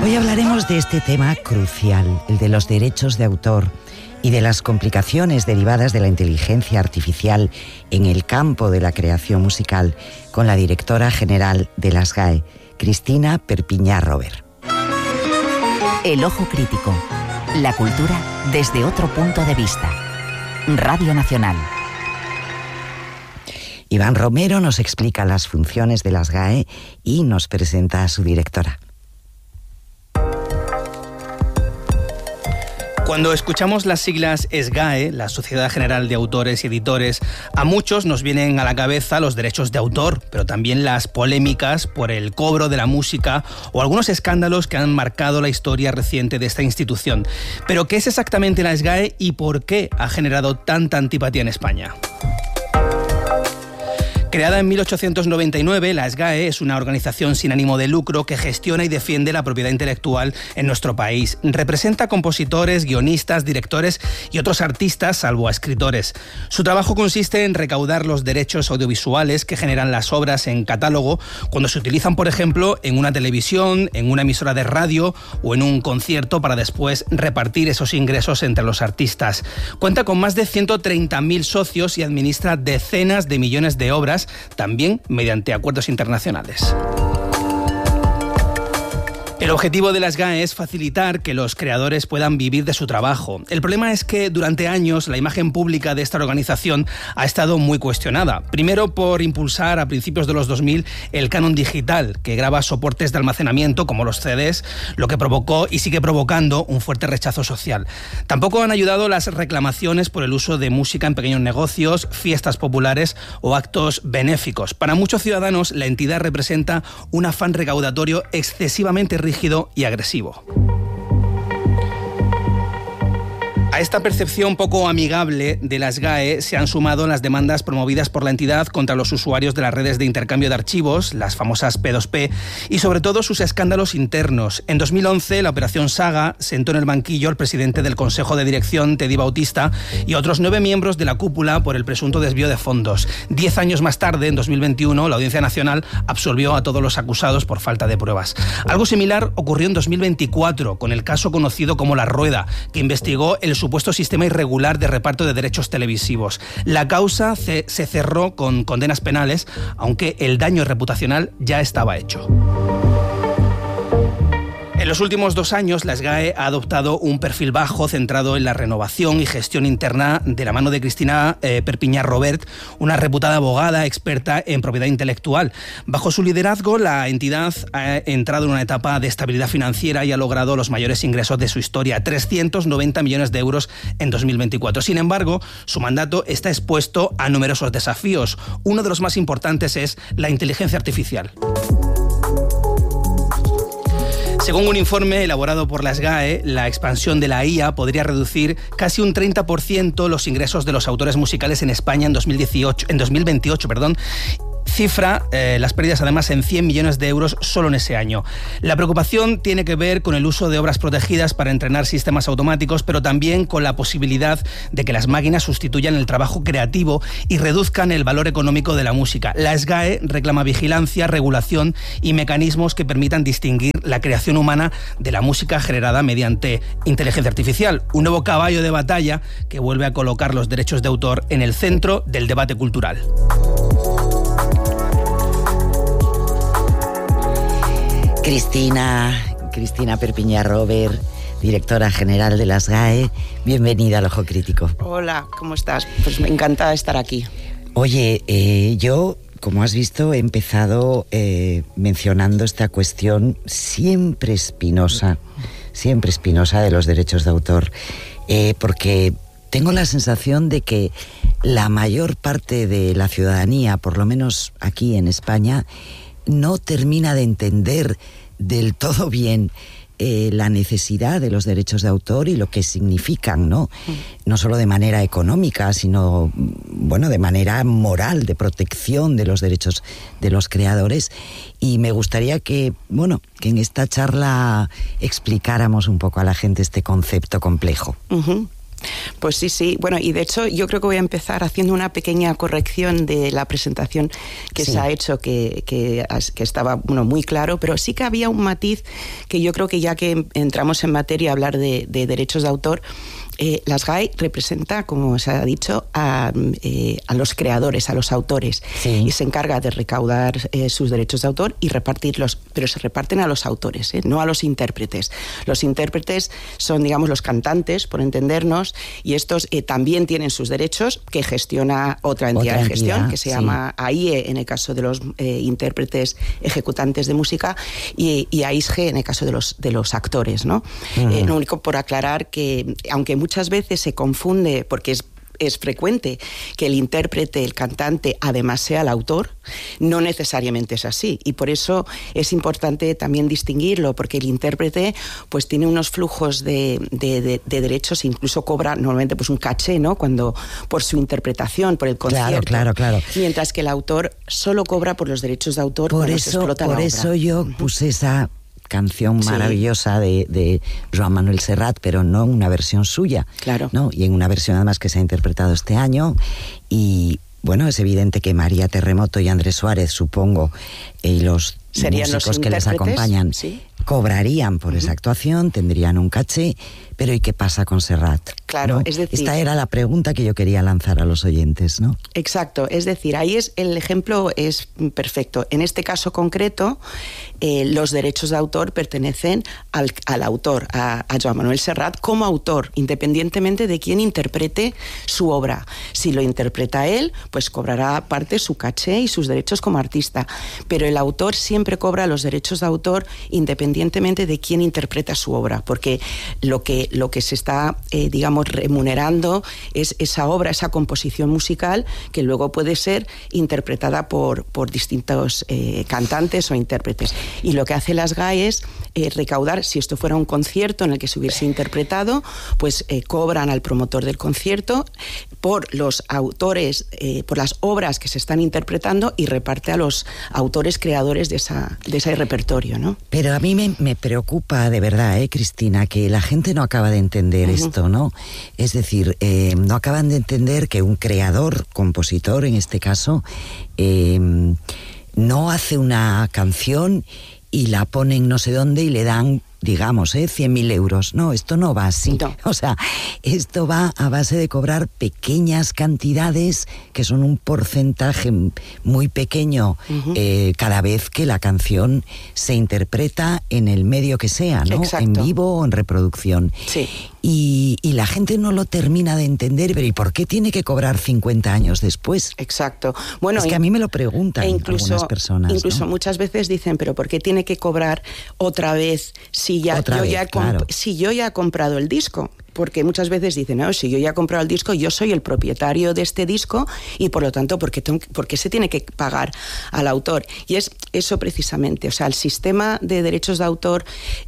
Hoy hablaremos de este tema crucial, el de los derechos de autor y de las complicaciones derivadas de la inteligencia artificial en el campo de la creación musical, con la directora general de la SGAE, Cristina Perpiñá Robert. El ojo crítico. La cultura desde otro punto de vista. Radio Nacional. Iván Romero nos explica las funciones de la SGAE y nos presenta a su directora. Cuando escuchamos las siglas SGAE, la Sociedad General de Autores y Editores, a muchos nos vienen a la cabeza los derechos de autor, pero también las polémicas por el cobro de la música o algunos escándalos que han marcado la historia reciente de esta institución. Pero, ¿qué es exactamente la SGAE y por qué ha generado tanta antipatía en España? Creada en 1899, la SGAE es una organización sin ánimo de lucro que gestiona y defiende la propiedad intelectual en nuestro país. Representa a compositores, guionistas, directores y otros artistas, salvo a escritores. Su trabajo consiste en recaudar los derechos audiovisuales que generan las obras en catálogo cuando se utilizan, por ejemplo, en una televisión, en una emisora de radio o en un concierto, para después repartir esos ingresos entre los artistas. Cuenta con más de 130.000 socios y administra decenas de millones de obras, también mediante acuerdos internacionales. El objetivo de la SGAE es facilitar que los creadores puedan vivir de su trabajo. El problema es que durante años la imagen pública de esta organización ha estado muy cuestionada. Primero, por impulsar a principios de los 2000 el canon digital, que graba soportes de almacenamiento como los CDs, lo que provocó y sigue provocando un fuerte rechazo social. Tampoco han ayudado las reclamaciones por el uso de música en pequeños negocios, fiestas populares o actos benéficos. Para muchos ciudadanos, la entidad representa un afán recaudatorio excesivamente rígido y agresivo. A esta percepción poco amigable de la SGAE se han sumado las demandas promovidas por la entidad contra los usuarios de las redes de intercambio de archivos, las famosas P2P, y sobre todo sus escándalos internos. En 2011, la Operación Saga sentó en el banquillo al presidente del Consejo de Dirección, Teddy Bautista, y otros 9 miembros de la cúpula por el presunto desvío de fondos. 10 años más tarde, en 2021, la Audiencia Nacional absolvió a todos los acusados por falta de pruebas. Algo similar ocurrió en 2024, con el caso conocido como La Rueda, que investigó el supuesto sistema irregular de reparto de derechos televisivos. La causa se cerró con condenas penales, aunque el daño reputacional ya estaba hecho. En los últimos 2 años, la SGAE ha adoptado un perfil bajo centrado en la renovación y gestión interna de la mano de Cristina Perpiñá Robert, una reputada abogada experta en propiedad intelectual. Bajo su liderazgo, la entidad ha entrado en una etapa de estabilidad financiera y ha logrado los mayores ingresos de su historia, 390 millones de euros en 2024. Sin embargo, su mandato está expuesto a numerosos desafíos. Uno de los más importantes es la inteligencia artificial. Según un informe elaborado por la SGAE, la expansión de la IA podría reducir casi un 30% los ingresos de los autores musicales en España en 2028, cifra las pérdidas además en 100 millones de euros solo en ese año. La preocupación tiene que ver con el uso de obras protegidas para entrenar sistemas automáticos, pero también con la posibilidad de que las máquinas sustituyan el trabajo creativo y reduzcan el valor económico de la música. La SGAE reclama vigilancia, regulación y mecanismos que permitan distinguir la creación humana de la música generada mediante inteligencia artificial, un nuevo caballo de batalla que vuelve a colocar los derechos de autor en el centro del debate cultural. Cristina Perpiñá Robert, directora general de la SGAE, bienvenida al Ojo Crítico. Hola, ¿cómo estás? Pues me encanta estar aquí. Oye, yo, como has visto, he empezado mencionando esta cuestión siempre espinosa de los derechos de autor, porque tengo la sensación de que la mayor parte de la ciudadanía, por lo menos aquí en España, no termina de entender del todo bien la necesidad de los derechos de autor y lo que significan, ¿no? No solo de manera económica, sino, bueno, de manera moral, de protección de los derechos de los creadores. Y me gustaría que en esta charla explicáramos un poco a la gente este concepto complejo. Pues sí. Bueno, y de hecho yo creo que voy a empezar haciendo una pequeña corrección de la presentación que se ha hecho, que estaba muy claro, pero sí que había un matiz que yo creo que ya que entramos en materia a hablar de derechos de autor, las GAE representa, como se ha dicho, a los creadores, a los autores, y se encarga de recaudar sus derechos de autor y repartirlos, pero se reparten a los autores, no a los intérpretes. Los intérpretes son, digamos, los cantantes, por entendernos, y estos también tienen sus derechos que gestiona otra entidad de gestión, que se llama AIE en el caso de los intérpretes ejecutantes de música, y AISGE en el caso de los actores, ¿no? Lo único por aclarar que, aunque muchas veces se confunde, porque es frecuente que el intérprete, el cantante, además sea el autor, no necesariamente es así. Y por eso es importante también distinguirlo, porque el intérprete pues tiene unos flujos de derechos, incluso cobra normalmente pues un caché, ¿no? Por su interpretación, por el concierto. Claro. Mientras que el autor solo cobra por los derechos de autor cuando se explota la obra. Por eso yo puse esa canción maravillosa de Joan Manuel Serrat, pero no en una versión suya, ¿no? Y en una versión además que se ha interpretado este año. Y bueno, es evidente que María Terremoto y Andrés Suárez, supongo, y los músicos que les acompañan, cobrarían por esa actuación, tendrían un caché, pero ¿y qué pasa con Serrat? Claro, ¿no? es decir, esta era la pregunta que yo quería lanzar a los oyentes, ¿no? Exacto, es decir, ahí el ejemplo es perfecto. En este caso concreto, los derechos de autor pertenecen al autor, a Joan Manuel Serrat, como autor, independientemente de quién interprete su obra. Si lo interpreta él, pues cobrará parte su caché y sus derechos como artista, pero el autor siempre cobra los derechos de autor independientemente de quién interpreta su obra, porque lo que se está, digamos, remunerando es esa obra, esa composición musical que luego puede ser interpretada por distintos cantantes o intérpretes. Y lo que hace las GAE es recaudar, si esto fuera un concierto en el que se hubiese interpretado, pues cobran al promotor del concierto por los autores, por las obras que se están interpretando, y reparte a los autores creadores de ese repertorio, ¿no? Pero a mí me preocupa de verdad, Cristina, que la gente no acaba de entender esto, ¿no? Es decir, no acaban de entender que un creador, compositor en este caso, no hace una canción y la ponen no sé dónde y le dan, digamos, 100.000 euros. No, esto no va así. No. O sea, esto va a base de cobrar pequeñas cantidades, que son un porcentaje muy pequeño cada vez que la canción se interpreta en el medio que sea, ¿no? Exacto. En vivo o en reproducción. Sí. Y la gente no lo termina de entender, pero ¿y por qué tiene que cobrar 50 años después? Exacto. Bueno, es que a mí me lo preguntan algunas personas. Incluso, ¿no? Muchas veces dicen, pero ¿por qué tiene que cobrar otra vez si yo ya he comprado el disco? Porque muchas veces dicen, no, si yo ya he comprado el disco, yo soy el propietario de este disco y por lo tanto, ¿por qué se tiene que pagar al autor? Y es eso precisamente, o sea, el sistema de derechos de autor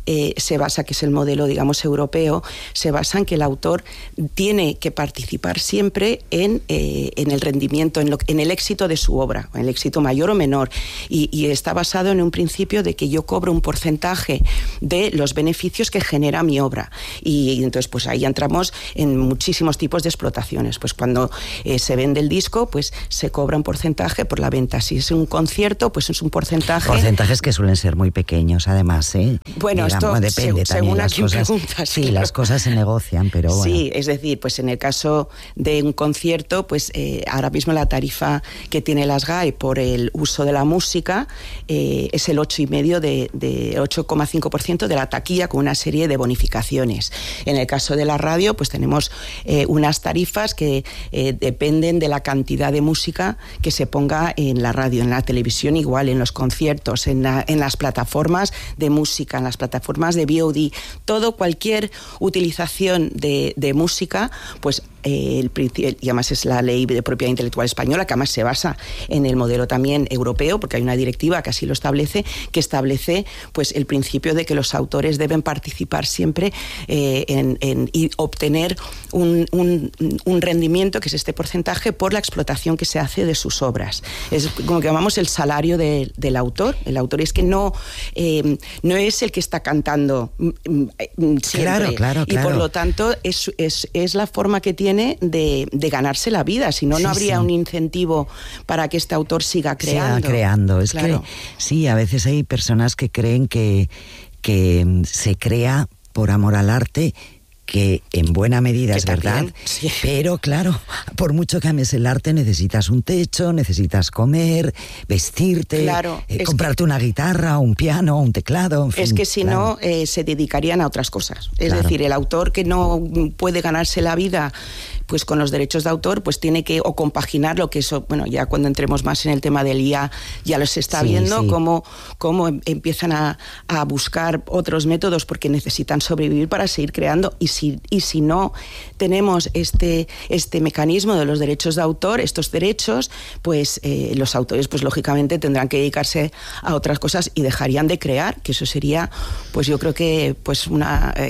se basa, que es el modelo, digamos, europeo, se basa en que el autor tiene que participar siempre en el rendimiento, en el éxito de su obra, en el éxito mayor o menor, y está basado en un principio de que yo cobro un porcentaje de los beneficios que genera mi obra, y entonces pues ahí entramos en muchísimos tipos de explotaciones. Pues cuando se vende el disco, pues se cobra un porcentaje por la venta. Si es un concierto, pues es un porcentaje. Porcentajes que suelen ser muy pequeños, además, Bueno, digamos, esto depende según también a quién preguntas. Sí, las cosas se negocian, pero bueno. Sí, es decir, pues en el caso de un concierto, pues ahora mismo la tarifa que tiene las GAE por el uso de la música es el 8,5% de 8,5% de la taquilla, con una serie de bonificaciones. En el caso de la radio, pues tenemos unas tarifas que dependen de la cantidad de música que se ponga en la radio, en la televisión igual, en los conciertos, en las plataformas de música, en las plataformas de VOD, cualquier utilización de música, pues y además es la ley de propiedad intelectual española, que además se basa en el modelo también europeo, porque hay una directiva que así lo establece, que establece pues el principio de que los autores deben participar siempre y y obtener un rendimiento, que es este porcentaje, por la explotación que se hace de sus obras. Es como que llamamos el salario del autor. El autor es que no es el que está cantando siempre. Claro. Y por lo tanto es la forma que tiene de ganarse la vida. Si no, no habría un incentivo para que este autor siga creando. Es que sí, a veces hay personas que creen que se crea por amor al arte, que en buena medida es verdad, sí. Pero claro, por mucho que ames el arte, necesitas un techo, necesitas comer, vestirte, comprarte una guitarra, un piano, un teclado, en fin. Es que si no, se dedicarían a otras cosas. Es decir, el autor que no puede ganarse la vida pues con los derechos de autor, pues tiene que o compaginar lo que eso, bueno, ya cuando entremos más en el tema del IA, ya los está viendo, cómo empiezan a buscar otros métodos porque necesitan sobrevivir para seguir creando, y si no tenemos este mecanismo de los derechos de autor, estos derechos, pues los autores pues lógicamente tendrán que dedicarse a otras cosas y dejarían de crear, que eso sería, pues yo creo que pues un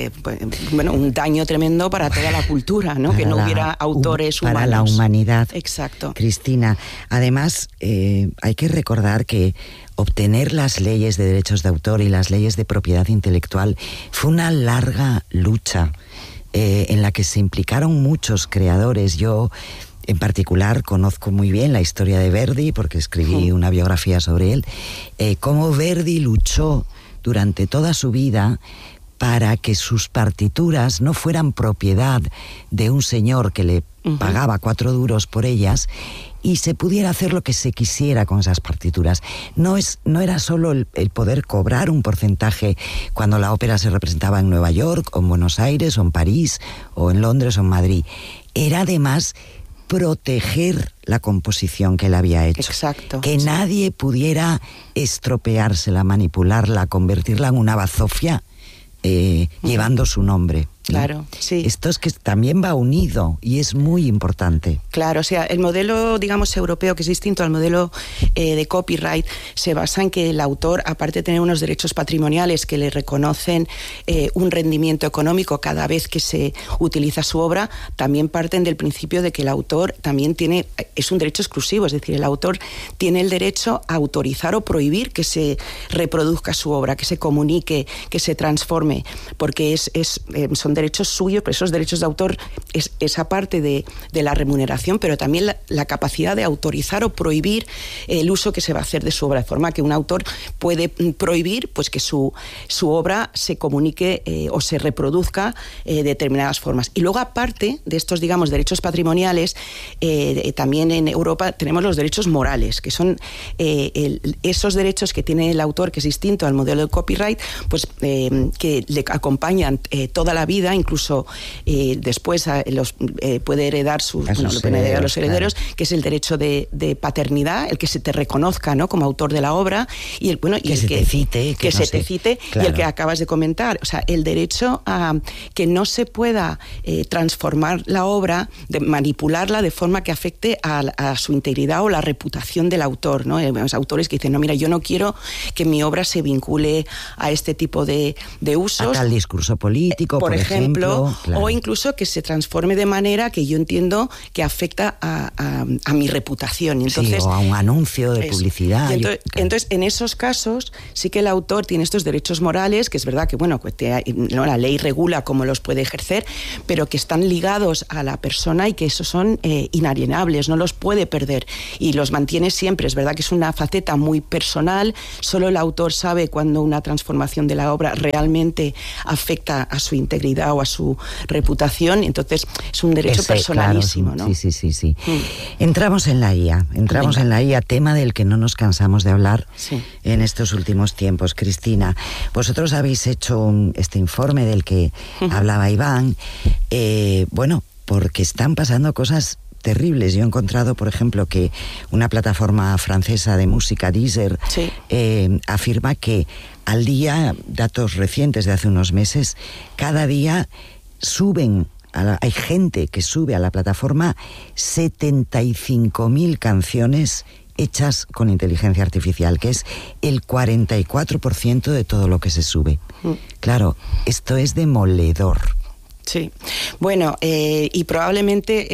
daño tremendo para toda la cultura, ¿no? Que no hubiera autores humanos. Para la humanidad. Exacto. Cristina, además hay que recordar que obtener las leyes de derechos de autor y las leyes de propiedad intelectual fue una larga lucha en la que se implicaron muchos creadores. Yo, en particular, conozco muy bien la historia de Verdi, porque escribí una biografía sobre él, cómo Verdi luchó durante toda su vida para que sus partituras no fueran propiedad de un señor que le pagaba 4 duros por ellas y se pudiera hacer lo que se quisiera con esas partituras. No era solo el poder cobrar un porcentaje cuando la ópera se representaba en Nueva York, o en Buenos Aires, o en París, o en Londres, o en Madrid. Era además proteger la composición que él había hecho. Exacto. Que nadie pudiera estropeársela, manipularla, convertirla en una bazofia, llevando su nombre. Claro, sí. Esto es que también va unido y es muy importante. Claro, o sea, el modelo, digamos, europeo, que es distinto al modelo de copyright, se basa en que el autor, aparte de tener unos derechos patrimoniales que le reconocen un rendimiento económico cada vez que se utiliza su obra, también parten del principio de que el autor también es un derecho exclusivo, es decir, el autor tiene el derecho a autorizar o prohibir que se reproduzca su obra, que se comunique, que se transforme, porque son derechos suyos, pero esos derechos de autor es esa parte de la remuneración, pero también la capacidad de autorizar o prohibir el uso que se va a hacer de su obra, de forma que un autor puede prohibir pues que su obra se comunique o se reproduzca de determinadas formas. Y luego, aparte de estos, digamos, derechos patrimoniales, también en Europa tenemos los derechos morales, que son esos derechos que tiene el autor, que es distinto al modelo de copyright, pues que le acompañan toda la vida, incluso después puede heredar los herederos, claro. Que es el derecho de paternidad, el que se te reconozca, ¿no?, como autor de la obra, y el que se te cite, claro. Y el que acabas de comentar, o sea, el derecho a que no se pueda transformar la obra, de manipularla de forma que afecte a su integridad o la reputación del autor, ¿no? Los autores que dicen, no, mira, yo no quiero que mi obra se vincule a este tipo de usos. A tal discurso político, por ejemplo, claro. O incluso que se transforme de manera que yo entiendo que afecta a mi reputación. Entonces, sí, o a un anuncio de publicidad. Entonces, en esos casos sí que el autor tiene estos derechos morales, que es verdad que, bueno, la ley regula cómo los puede ejercer, pero que están ligados a la persona y que esos son inalienables, no los puede perder y los mantiene siempre. Es verdad que es una faceta muy personal, solo el autor sabe cuando una transformación de la obra realmente afecta a su integridad o a su reputación, entonces es un derecho personalísimo, claro, ¿no? Sí. Entramos en la IA, tema del que no nos cansamos de hablar en estos últimos tiempos. Cristina, vosotros habéis hecho este informe del que hablaba Iván, porque están pasando cosas terribles. Yo he encontrado, por ejemplo, que una plataforma francesa de música, Deezer, afirma que al día, datos recientes de hace unos meses, cada día hay gente que sube a la plataforma 75.000 canciones hechas con inteligencia artificial, que es el 44% de todo lo que se sube. Claro, esto es demoledor. Sí, bueno, y probablemente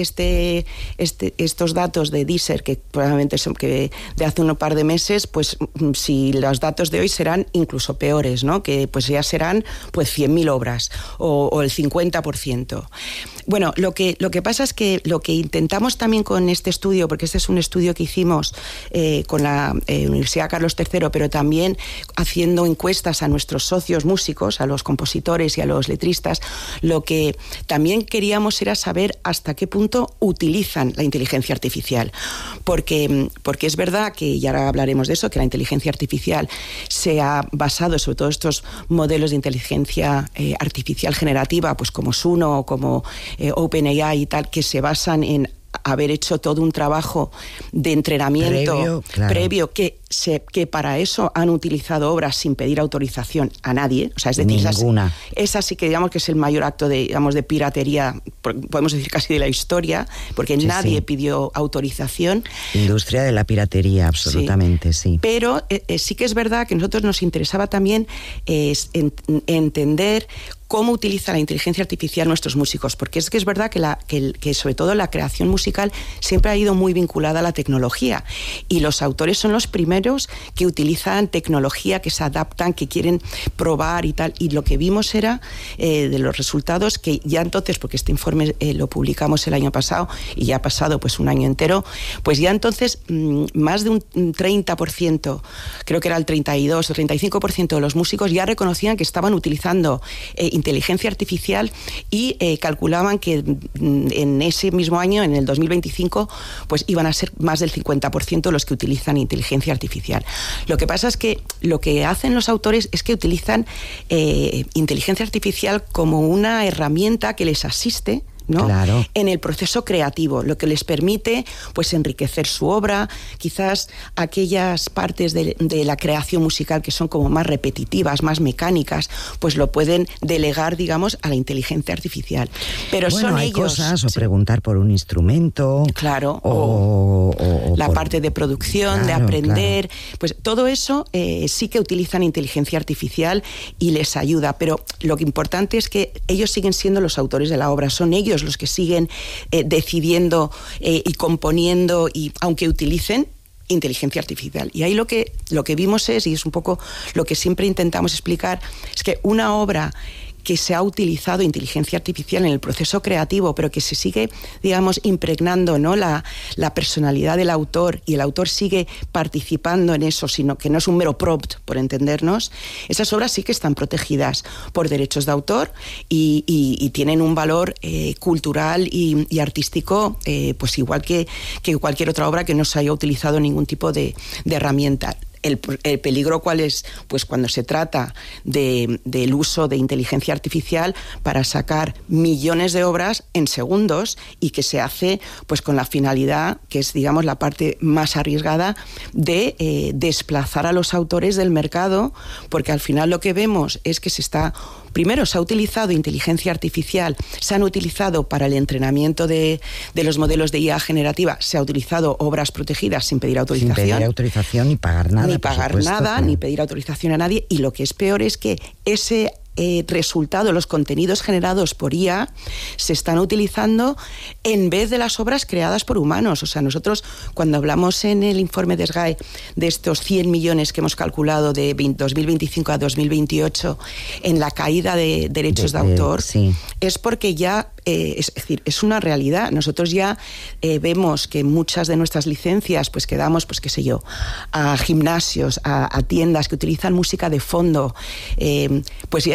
estos datos de Deezer, que probablemente son que de hace un par de meses, pues si los datos de hoy serán incluso peores, ¿no? Que pues ya serán pues 100.000 obras o el 50%. Bueno, lo que pasa es que lo que intentamos también con este estudio, porque este es un estudio que hicimos con la Universidad Carlos III, pero también haciendo encuestas a nuestros socios músicos, a los compositores y a los letristas, lo que también queríamos era saber hasta qué punto utilizan la inteligencia artificial, porque es verdad que, y ahora hablaremos de eso, que la inteligencia artificial se ha basado, sobre todo estos modelos de inteligencia artificial generativa, pues como Suno o como OpenAI y tal, que se basan en haber hecho todo un trabajo de entrenamiento previo que para eso han utilizado obras sin pedir autorización a nadie, o sea, es decir, esa sí que digamos que es el mayor acto de piratería, podemos decir casi de la historia, porque nadie pidió autorización. Industria de la piratería, absolutamente, sí. Pero sí que es verdad que a nosotros nos interesaba también entender cómo utiliza la inteligencia artificial nuestros músicos, porque es que es verdad que sobre todo la creación musical siempre ha ido muy vinculada a la tecnología, y los autores son los primeros que utilizan tecnología, que se adaptan, que quieren probar y tal, y lo que vimos era de los resultados que ya entonces, porque este informe lo publicamos el año pasado y ya ha pasado pues un año entero, pues ya entonces más de un 30%, creo que era el 32 o 35% de los músicos ya reconocían que estaban utilizando inteligencia artificial, y calculaban que en ese mismo año, en el 2025, pues iban a ser más del 50% los que utilizan inteligencia artificial. Lo que pasa es que lo que hacen los autores es que utilizan inteligencia artificial como una herramienta que les asiste, ¿no? Claro. En el proceso creativo, lo que les permite pues enriquecer su obra, quizás aquellas partes de la creación musical que son como más repetitivas, más mecánicas, pues lo pueden delegar, digamos, a la inteligencia artificial. Pero bueno, son hay ellos, cosas, o preguntar por un instrumento, claro, o la por parte de producción, de aprender, pues todo eso sí que utilizan inteligencia artificial y les ayuda, pero lo que importante es que ellos siguen siendo los autores de la obra, son ellos los que siguen decidiendo y componiendo, y aunque utilicen inteligencia artificial. Y ahí lo que vimos es, y es un poco lo que siempre intentamos explicar, es que una obra que se ha utilizado inteligencia artificial en el proceso creativo, pero que se sigue, digamos, impregnando, ¿no?, la personalidad del autor, y el autor sigue participando en eso, sino que no es un mero prompt, por entendernos, esas obras sí que están protegidas por derechos de autor y tienen un valor cultural y artístico, pues igual que cualquier otra obra que no se haya utilizado ningún tipo de herramienta. El peligro, ¿cuál es? Pues cuando se trata del uso de inteligencia artificial para sacar millones de obras en segundos, y que se hace pues con la finalidad, que es, digamos, la parte más arriesgada, de desplazar a los autores del mercado, porque al final lo que vemos es que primero se ha utilizado inteligencia artificial, se han utilizado para el entrenamiento de los modelos de IA generativa, se ha utilizado obras protegidas sin pedir autorización. Sin pedir autorización ni pagar nada. Ni pagar nada, ni pedir autorización a nadie. Y lo que es peor es que ese resultado, los contenidos generados por IA, se están utilizando en vez de las obras creadas por humanos. O sea, nosotros cuando hablamos en el informe de SGAE de estos 100 millones que hemos calculado de 2025 a 2028 en la caída de derechos de autor, es porque ya, es decir, es una realidad. Nosotros ya vemos que muchas de nuestras licencias pues que damos, pues qué sé yo, a gimnasios, a tiendas que utilizan música de fondo, pues ya